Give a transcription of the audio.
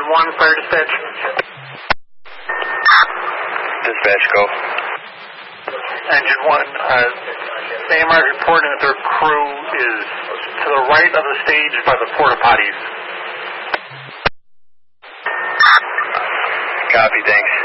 1, fire dispatch. Dispatch, go. Engine 1, AMR reporting that their crew is to the right of the stage by the porta potties. Copy, thanks.